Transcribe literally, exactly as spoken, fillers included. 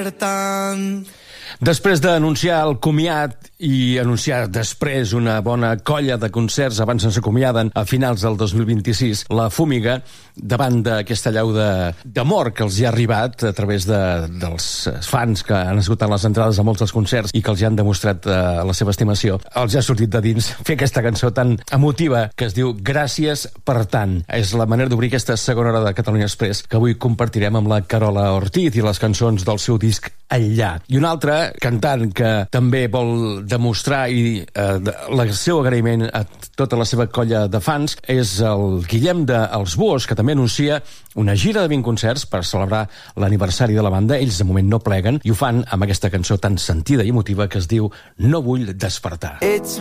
despertant. Després d'anunciar el comiat i anunciar després una bona colla de concerts abans ens acomiaden a finals del dos mil vint-i-sis, la Fúmiga, davant d'aquesta llau d'amor que els hi ha arribat a través de, dels fans que han esgotat les entrades a molts dels concerts i que els hi han demostrat eh, la seva estimació, els ha sortit de dins fer aquesta cançó tan emotiva que es diu Gràcies per tant. És la manera d'obrir aquesta segona hora de Catalunya Express que avui compartirem amb la Carola Ortiz i les cançons del seu disc Enllà. I un altre cantant que també vol demostrar i eh, el seu agraïment a tota la seva colla de fans és el Guillem de Els Búhos, que també anuncia una gira de vint concerts per celebrar l'aniversari de la banda. Ells de moment no pleguen i ho fan amb aquesta cançó tan sentida i emotiva que es diu No vull despertar. Ets